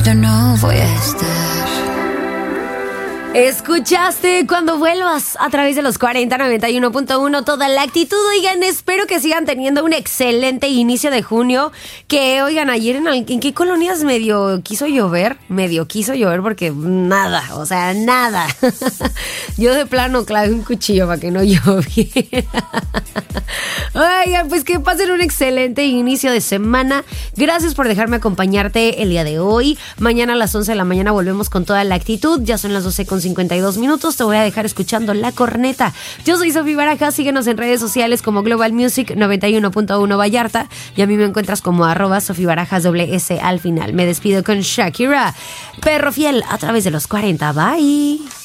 acuerdo no voy a estar. Escuchaste Cuando Vuelvas a través de los 4091.1 toda la actitud. Oigan, espero que sigan teniendo un excelente inicio de junio. Que, oigan, ayer en qué colonias medio quiso llover porque nada, o sea, nada. Yo de plano clavé un cuchillo para que no lloviera. Oigan, pues que pasen un excelente inicio de semana. Gracias por dejarme acompañarte el día de hoy. Mañana a las 11 de la mañana volvemos con toda la actitud. Ya son las 12:52 minutos. Te voy a dejar escuchando La Corneta. Yo soy Sofía Barajas. Síguenos en redes sociales como Global Music 91.1 Vallarta. Y a mí me encuentras como @Sofía Barajas @S al final. Me despido con Shakira. Perro fiel a través de los 40. Bye.